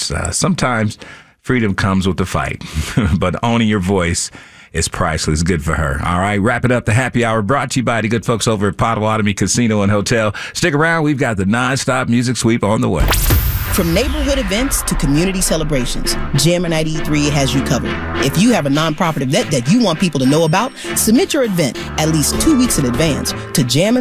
voice. Sometimes freedom comes with the fight, but owning your voice is priceless. Good for her. All right, wrapping up the happy hour brought to you by the good folks over at Potawatomi Casino and Hotel. Stick around. We've got the nonstop music sweep on the way. From neighborhood events to community celebrations, Jammin' 93 has you covered. If you have a nonprofit event that you want people to know about, submit your event at least 2 weeks in advance to Jammin'